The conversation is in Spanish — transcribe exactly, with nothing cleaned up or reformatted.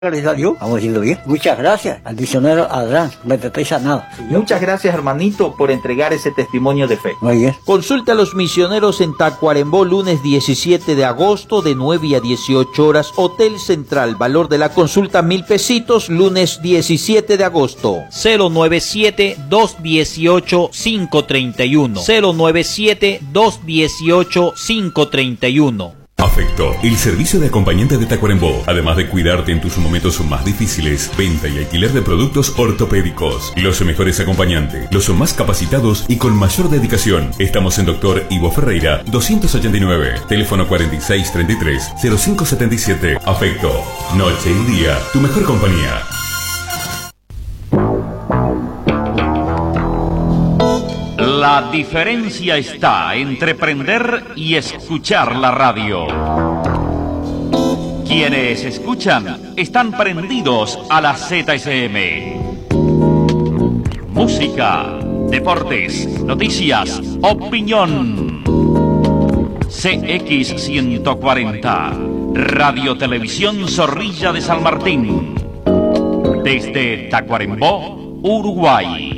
Gracias a Dios, vamos a decirlo bien. Muchas gracias al misionero Adán, me estoy sanado. Muchas gracias, hermanito, por entregar ese testimonio de fe. Muy bien. Consulta a los misioneros en Tacuarembó, lunes diecisiete de agosto, de nueve a dieciocho horas, Hotel Central. Valor de la consulta, mil pesitos, lunes diecisiete de agosto. cero nueve siete, dos uno ocho, cinco tres uno. cero nueve siete, dos uno ocho, cinco tres uno. Afecto, el servicio de acompañante de Tacuarembó. Además de cuidarte en tus momentos más difíciles, venta y alquiler de productos ortopédicos. Los mejores acompañantes, los más capacitados y con mayor dedicación. Estamos en Doctor Ivo Ferreira, doscientos ochenta y nueve. Teléfono cuarenta y seis treinta y tres, cero cinco setenta y siete. Afecto, noche y día, tu mejor compañía. La diferencia está entre prender y escuchar la radio. Quienes escuchan están prendidos a la Z S M. Música, deportes, noticias, opinión. C X ciento cuarenta, Radio Televisión Zorrilla de San Martín. Desde Tacuarembó, Uruguay.